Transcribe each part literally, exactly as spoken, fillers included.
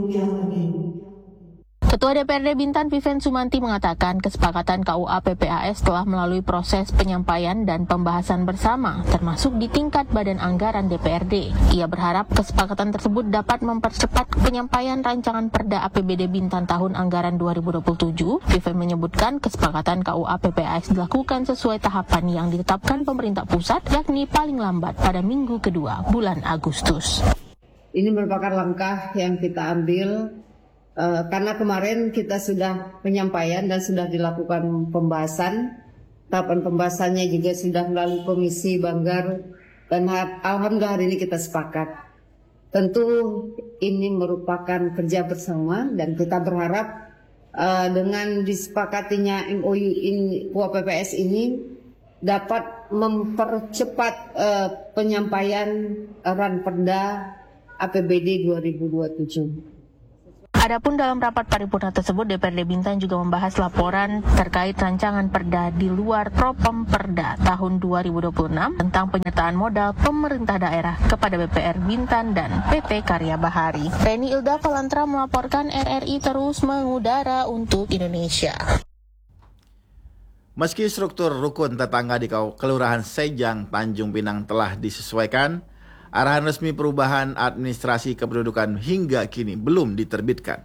Ketua D P R D Bintan Vivian Sumanti mengatakan kesepakatan K U A P P A S telah melalui proses penyampaian dan pembahasan bersama, termasuk di tingkat Badan Anggaran D P R D. Ia berharap kesepakatan tersebut dapat mempercepat penyampaian rancangan Perda A P B D Bintan tahun anggaran dua ribu dua puluh tujuh. Vivian menyebutkan kesepakatan K U A P P A S dilakukan sesuai tahapan yang ditetapkan pemerintah pusat, yakni paling lambat pada minggu kedua bulan Agustus. Ini merupakan langkah yang kita ambil Uh, karena kemarin kita sudah penyampaian dan sudah dilakukan pembahasan, tahapan pembahasannya juga sudah melalui komisi Banggar, dan alhamdulillah hari ini kita sepakat. Tentu ini merupakan kerja bersama dan kita berharap uh, dengan disepakatinya M O U ini, K U A P P A S ini dapat mempercepat uh, penyampaian Ranperda A P B D dua ribu dua puluh tujuh. Adapun dalam rapat paripurna tersebut, D P R D Bintan juga membahas laporan terkait rancangan perda di luar Propam Perda tahun dua ribu dua puluh enam tentang penyertaan modal pemerintah daerah kepada B P R Bintan dan P T Karya Bahari. Reni Ilda Valantra melaporkan R R I terus mengudara untuk Indonesia. Meski struktur rukun tetangga di Kelurahan Sejang, Tanjung Pinang telah disesuaikan, arahan resmi perubahan administrasi kependudukan hingga kini belum diterbitkan.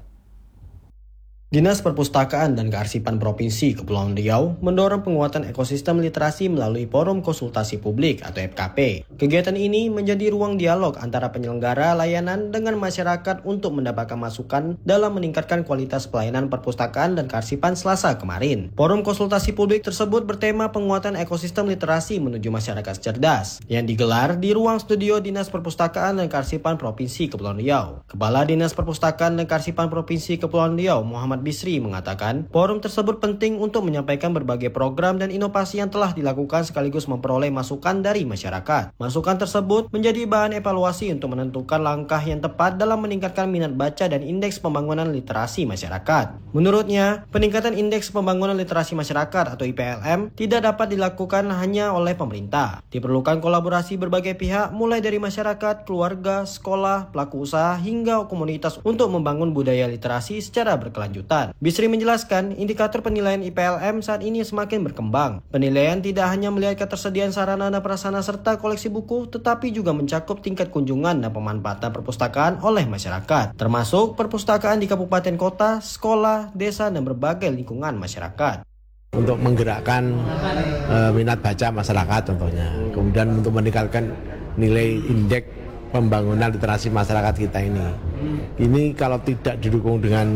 Dinas Perpustakaan dan Kearsipan Provinsi Kepulauan Riau mendorong penguatan ekosistem literasi melalui Forum Konsultasi Publik atau F K P. Kegiatan ini menjadi ruang dialog antara penyelenggara layanan dengan masyarakat untuk mendapatkan masukan dalam meningkatkan kualitas pelayanan perpustakaan dan kearsipan Selasa kemarin. Forum Konsultasi Publik tersebut bertema penguatan ekosistem literasi menuju masyarakat cerdas yang digelar di ruang studio Dinas Perpustakaan dan Kearsipan Provinsi Kepulauan Riau. Kepala Dinas Perpustakaan dan Kearsipan Provinsi Kepulauan Riau, Muhammad Bisri, mengatakan forum tersebut penting untuk menyampaikan berbagai program dan inovasi yang telah dilakukan sekaligus memperoleh masukan dari masyarakat. Masukan tersebut menjadi bahan evaluasi untuk menentukan langkah yang tepat dalam meningkatkan minat baca dan indeks pembangunan literasi masyarakat. Menurutnya, peningkatan indeks pembangunan literasi masyarakat atau I P L M tidak dapat dilakukan hanya oleh pemerintah. Diperlukan kolaborasi berbagai pihak mulai dari masyarakat, keluarga, sekolah, pelaku usaha hingga komunitas untuk membangun budaya literasi secara berkelanjutan. Bisri menjelaskan, indikator penilaian I P L M saat ini semakin berkembang. Penilaian tidak hanya melihat ketersediaan sarana dan prasarana serta koleksi buku, tetapi juga mencakup tingkat kunjungan dan pemanfaatan perpustakaan oleh masyarakat, termasuk perpustakaan di kabupaten kota, sekolah, desa, dan berbagai lingkungan masyarakat. Untuk menggerakkan uh, minat baca masyarakat contohnya, kemudian untuk meningkatkan nilai indeks pembangunan literasi masyarakat kita ini. Ini kalau tidak didukung dengan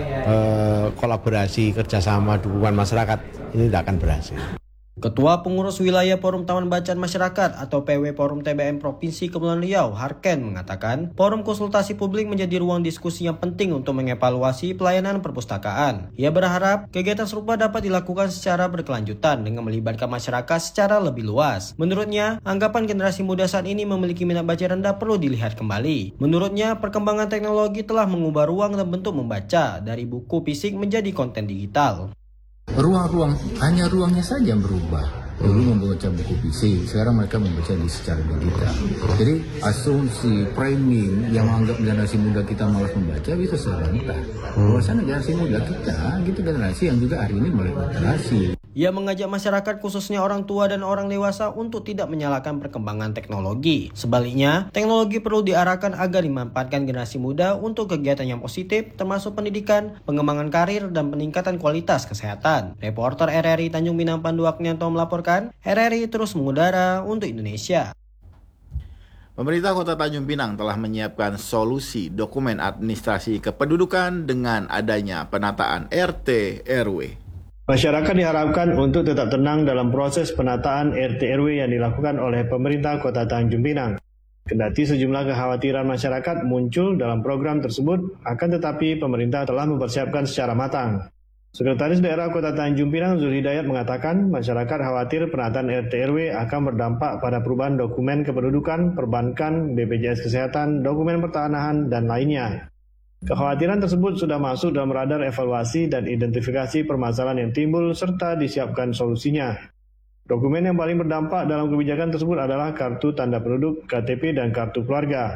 uh, kolaborasi, kerjasama, dukungan masyarakat, ini tidak akan berhasil. Ketua Pengurus Wilayah Forum Taman Bacaan Masyarakat atau P W Forum T B M Provinsi Kepulauan Riau, Harken, mengatakan forum konsultasi publik menjadi ruang diskusi yang penting untuk mengevaluasi pelayanan perpustakaan. Ia berharap kegiatan serupa dapat dilakukan secara berkelanjutan dengan melibatkan masyarakat secara lebih luas. Menurutnya, anggapan generasi muda saat ini memiliki minat baca rendah perlu dilihat kembali. Menurutnya, perkembangan teknologi telah mengubah ruang dan bentuk membaca dari buku fisik menjadi konten digital. Ruang-ruang, hanya ruangnya saja yang berubah. Dulu membaca buku fisik, sekarang mereka membaca di secara digital. Jadi asumsi framing yang menganggap generasi muda kita malas membaca bisa saya bantah. Bahwasanya generasi muda kita, gitu generasi yang juga hari ini melek literasi. Ia mengajak masyarakat khususnya orang tua dan orang dewasa untuk tidak menyalahkan perkembangan teknologi. Sebaliknya, teknologi perlu diarahkan agar dimanfaatkan generasi muda untuk kegiatan yang positif termasuk pendidikan, pengembangan karir, dan peningkatan kualitas kesehatan. Reporter R R I Tanjung Pinang Pandu Aknianto melaporkan, R R I terus mengudara untuk Indonesia. Pemerintah Kota Tanjung Pinang telah menyiapkan solusi dokumen administrasi kependudukan dengan adanya penataan R T R W. Masyarakat diharapkan untuk tetap tenang dalam proses penataan R T R W yang dilakukan oleh pemerintah Kota Tanjung Pinang. Kendati sejumlah kekhawatiran masyarakat muncul dalam program tersebut, akan tetapi pemerintah telah mempersiapkan secara matang. Sekretaris Daerah Kota Tanjung Pinang Zul Hidayat mengatakan masyarakat khawatir penataan R T R W akan berdampak pada perubahan dokumen kependudukan, perbankan, B P J S Kesehatan, dokumen pertanahan, dan lainnya. Kekhawatiran tersebut sudah masuk dalam radar evaluasi dan identifikasi permasalahan yang timbul serta disiapkan solusinya. Dokumen yang paling berdampak dalam kebijakan tersebut adalah kartu tanda penduduk, K T P, dan kartu keluarga.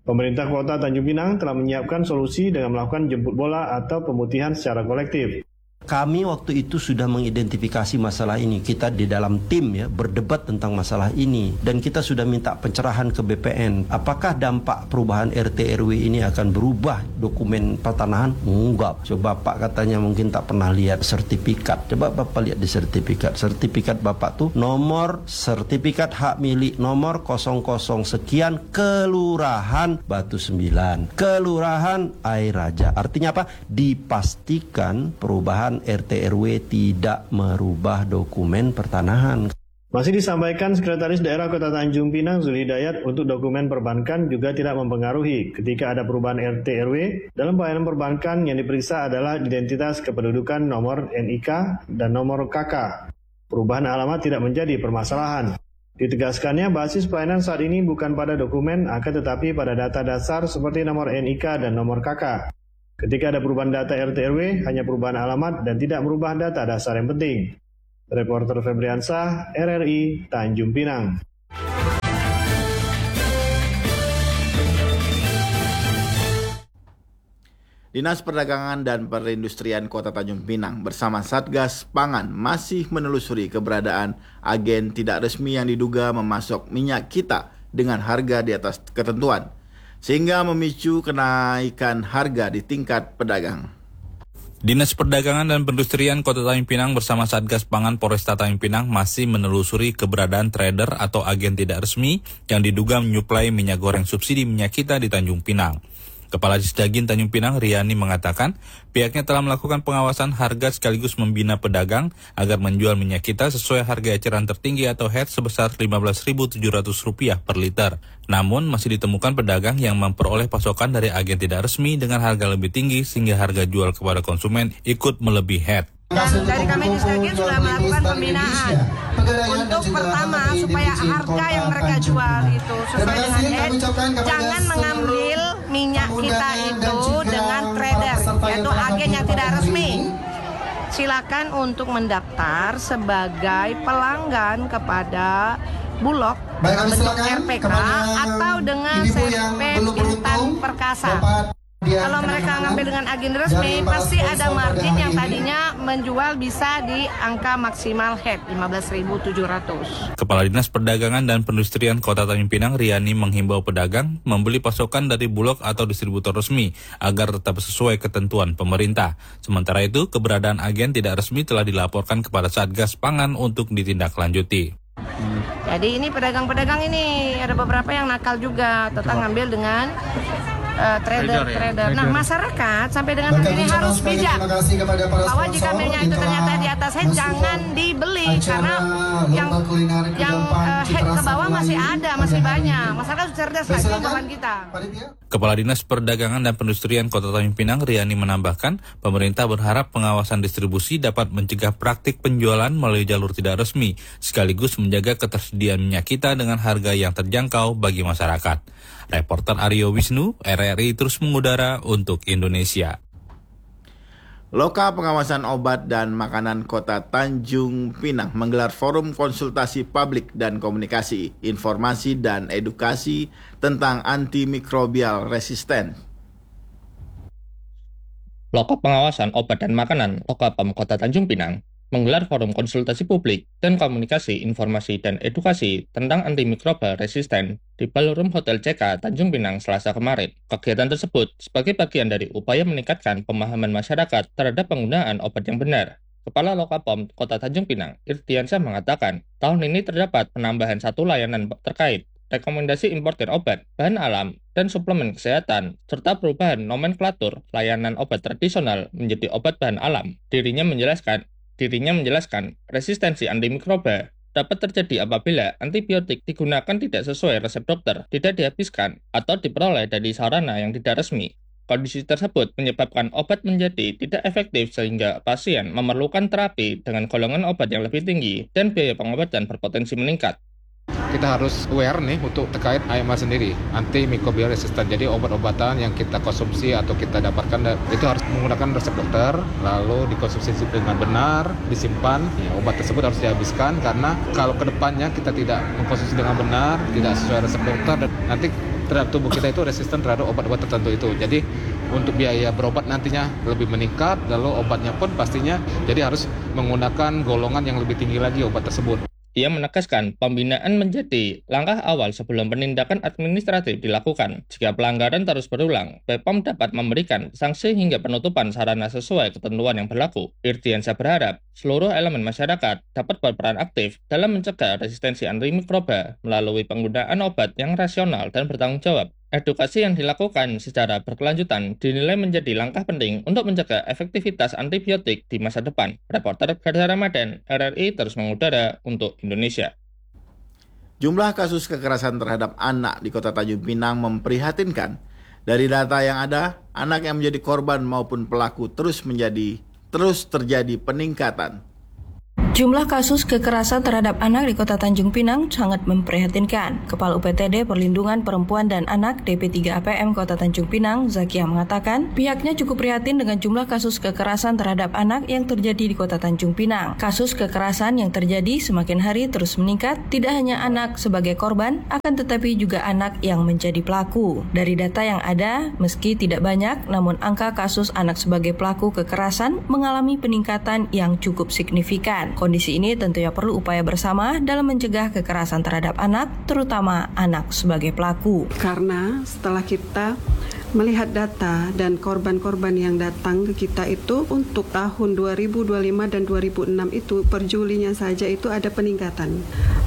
Pemerintah Kota Tanjung Pinang telah menyiapkan solusi dengan melakukan jemput bola atau pemutihan secara kolektif. Kami waktu itu sudah mengidentifikasi masalah ini. Kita di dalam tim ya berdebat tentang masalah ini dan kita sudah minta pencerahan ke B P N. Apakah dampak perubahan R T R W ini akan berubah dokumen pertanahan? Enggak. Coba Bapak katanya mungkin tak pernah lihat sertifikat. Coba Bapak lihat di sertifikat. Sertifikat Bapak tuh nomor sertifikat hak milik nomor nol nol sekian Kelurahan Batu Sembilan, Kelurahan Air Raja. Artinya apa? Dipastikan perubahan R T R W tidak merubah dokumen pertanahan. Masih disampaikan Sekretaris Daerah Kota Tanjung Pinang Zulhidayat untuk dokumen perbankan juga tidak mempengaruhi ketika ada perubahan R T R W. Dalam pelayanan perbankan yang diperiksa adalah identitas kependudukan, nomor N I K, dan nomor K K. Perubahan alamat tidak menjadi permasalahan. Ditegaskannya basis pelayanan saat ini bukan pada dokumen akan tetapi pada data dasar seperti nomor N I K dan nomor K K. Ketika ada perubahan data R T R W, hanya perubahan alamat dan tidak merubah data dasar yang penting. Reporter Febriansah, R R I, Tanjung Pinang. Dinas Perdagangan dan Perindustrian Kota Tanjung Pinang bersama Satgas Pangan masih menelusuri keberadaan agen tidak resmi yang diduga memasok minyak kita dengan harga di atas ketentuan, sehingga memicu kenaikan harga di tingkat pedagang. Dinas Perdagangan dan Perindustrian Kota Tanjung Pinang bersama Satgas Pangan Polresta Tanjung Pinang masih menelusuri keberadaan trader atau agen tidak resmi yang diduga menyuplai minyak goreng subsidi minyak kita di Tanjung Pinang. Kepala Disdagin Tanjung Pinang, Riani, mengatakan pihaknya telah melakukan pengawasan harga sekaligus membina pedagang agar menjual minyak kita sesuai harga eceran tertinggi atau H E D sebesar lima belas ribu tujuh ratus rupiah per liter. Namun masih ditemukan pedagang yang memperoleh pasokan dari agen tidak resmi dengan harga lebih tinggi sehingga harga jual kepada konsumen ikut melebihi H E D. Dan dari kami Disdagin sudah melakukan pembinaan untuk pertama supaya harga yang mereka jual itu sesuai dengan H E D. Jangan mengambil minyak kita itu dengan trader, yaitu agen yang tidak resmi. Silakan untuk mendaftar sebagai pelanggan kepada Bulog bentuk R P K atau dengan C P Intan Perkasa. Kalau mereka ngambil dengan agen resmi, pasti ada margin yang tadinya menjual bisa di angka maksimal H E D lima belas ribu tujuh ratus. Kepala Dinas Perdagangan dan Perindustrian Kota Tanjung Pinang, Riani, menghimbau pedagang membeli pasokan dari Bulog atau distributor resmi agar tetap sesuai ketentuan pemerintah. Sementara itu, keberadaan agen tidak resmi telah dilaporkan kepada Satgas Pangan untuk ditindaklanjuti. Jadi ini pedagang-pedagang ini ada beberapa yang nakal juga, tetap ngambil dengan Uh, trader, trader, trader. Nah, masyarakat sampai dengan hari ini harus bijak bahwa jika minyak itu ternyata di atas H E D, jangan dibeli karena yang yang uh, H E D ke bawah masih ada, masih banyak. Masyarakat harus cerdas lagi kawan kita. Kepala Dinas Perdagangan dan Perindustrian Kota Tanjung Pinang, Riani, menambahkan pemerintah berharap pengawasan distribusi dapat mencegah praktik penjualan melalui jalur tidak resmi sekaligus menjaga ketersediaan minyak kita dengan harga yang terjangkau bagi masyarakat. Reporter Aryo Wisnu, R R I terus mengudara untuk Indonesia. Loka Pengawasan Obat dan Makanan Kota Tanjung Pinang menggelar forum konsultasi publik dan komunikasi, informasi dan edukasi tentang antimikrobial resisten. Loka Pengawasan Obat dan Makanan Lokapam Kota Tanjung Pinang menggelar forum konsultasi publik dan komunikasi, informasi, dan edukasi tentang antimikroba resisten di Ballroom Hotel C K Tanjung Pinang Selasa kemarin. Kegiatan tersebut sebagai bagian dari upaya meningkatkan pemahaman masyarakat terhadap penggunaan obat yang benar. Kepala Lokapom Kota Tanjung Pinang, Irdiansyah, mengatakan tahun ini terdapat penambahan satu layanan terkait rekomendasi importir obat, bahan alam, dan suplemen kesehatan, serta perubahan nomenklatur layanan obat tradisional menjadi obat bahan alam. Dirinya menjelaskan Dirinya menjelaskan, resistensi antimikroba dapat terjadi apabila antibiotik digunakan tidak sesuai resep dokter, tidak dihabiskan, atau diperoleh dari sarana yang tidak resmi. Kondisi tersebut menyebabkan obat menjadi tidak efektif sehingga pasien memerlukan terapi dengan golongan obat yang lebih tinggi dan biaya pengobatan berpotensi meningkat. Kita harus aware nih untuk terkait A M R sendiri, antimikrobial resistant. Jadi obat-obatan yang kita konsumsi atau kita dapatkan itu harus menggunakan resep dokter, lalu dikonsumsi dengan benar, disimpan. Ya, obat tersebut harus dihabiskan karena kalau kedepannya kita tidak mengkonsumsi dengan benar, tidak sesuai resep dokter, dan nanti terhadap tubuh kita itu resisten terhadap obat-obat tertentu itu. Jadi untuk biaya berobat nantinya lebih meningkat, lalu obatnya pun pastinya jadi harus menggunakan golongan yang lebih tinggi lagi obat tersebut. Ia menegaskan pembinaan menjadi langkah awal sebelum penindakan administratif dilakukan. Jika pelanggaran terus berulang, B P O M dapat memberikan sanksi hingga penutupan sarana sesuai ketentuan yang berlaku. Irdiansyah berharap seluruh elemen masyarakat dapat berperan aktif dalam mencegah resistensi antimikroba melalui penggunaan obat yang rasional dan bertanggung jawab. Edukasi yang dilakukan secara berkelanjutan dinilai menjadi langkah penting untuk mencegah efektivitas antibiotik di masa depan. Reporter Gadis Ramadan, R R I terus mengudara untuk Indonesia. Jumlah kasus kekerasan terhadap anak di Kota Tanjung Pinang memprihatinkan. Dari data yang ada, anak yang menjadi korban maupun pelaku terus menjadi terus terjadi peningkatan. Jumlah kasus kekerasan terhadap anak di Kota Tanjung Pinang sangat memprihatinkan. Kepala U P T D Perlindungan Perempuan dan Anak D P tiga A P M Kota Tanjung Pinang, Zakia mengatakan, pihaknya cukup prihatin dengan jumlah kasus kekerasan terhadap anak yang terjadi di Kota Tanjung Pinang. Kasus kekerasan yang terjadi semakin hari terus meningkat, tidak hanya anak sebagai korban, akan tetapi juga anak yang menjadi pelaku. Dari data yang ada, meski tidak banyak, namun angka kasus anak sebagai pelaku kekerasan mengalami peningkatan yang cukup signifikan. Kondisi ini tentunya perlu upaya bersama dalam mencegah kekerasan terhadap anak, terutama anak sebagai pelaku. Karena setelah kita melihat data dan korban-korban yang datang ke kita itu untuk tahun dua ribu dua puluh lima dan dua ribu enam itu per Julinya saja itu ada peningkatan.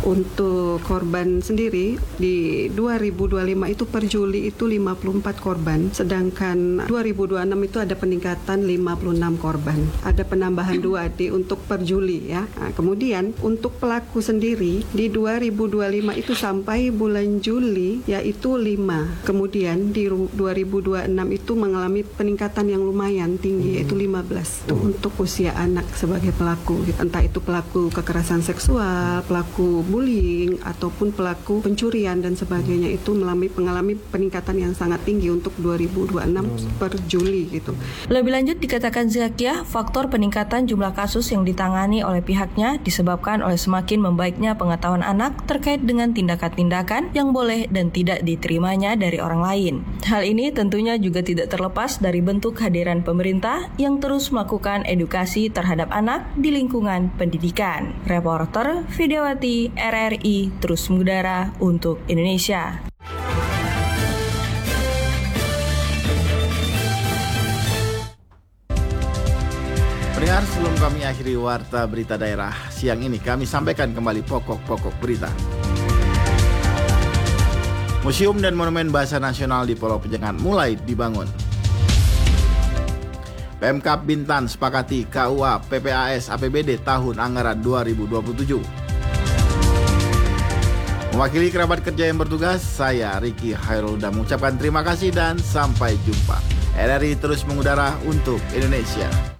Untuk korban sendiri di dua ribu dua puluh lima itu per Juli itu lima puluh empat korban, sedangkan dua ribu dua puluh enam itu ada peningkatan lima puluh enam korban. Ada penambahan dua di untuk per Juli ya. Nah, kemudian untuk pelaku sendiri di dua ribu dua puluh lima itu sampai bulan Juli yaitu lima. Kemudian di dua ribu dua puluh enam itu mengalami peningkatan yang lumayan tinggi yaitu lima belas itu untuk usia anak sebagai pelaku. Entah itu pelaku kekerasan seksual, pelaku bullying ataupun pelaku pencurian dan sebagainya itu mengalami mengalami peningkatan yang sangat tinggi untuk dua ribu dua puluh enam per Juli gitu. Lebih lanjut dikatakan Zakia, faktor peningkatan jumlah kasus yang ditangani oleh pihaknya disebabkan oleh semakin membaiknya pengetahuan anak terkait dengan tindakan-tindakan yang boleh dan tidak diterimanya dari orang lain. Hal ini tentunya juga tidak terlepas dari bentuk kehadiran pemerintah yang terus melakukan edukasi terhadap anak di lingkungan pendidikan. Reporter Vidyawati, R R I terus mengudara untuk Indonesia. Pendengar, sebelum kami akhiri warta berita daerah siang ini, kami sampaikan kembali pokok-pokok berita. Museum dan Monumen Bahasa Nasional di Pulau Penyengat mulai dibangun. Pemkab Bintan sepakati K U A P P A S A P B D tahun anggaran dua ribu dua puluh tujuh. Mewakili kerabat kerja yang bertugas, saya Ricky Hairulda mengucapkan terima kasih dan sampai jumpa. R R I terus mengudara untuk Indonesia.